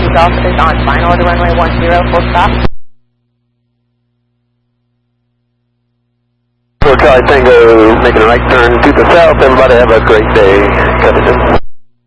police officers on final to runway 10, full stop. Charlie Tango making a right turn to the south. Everybody have a great day. Cut it in.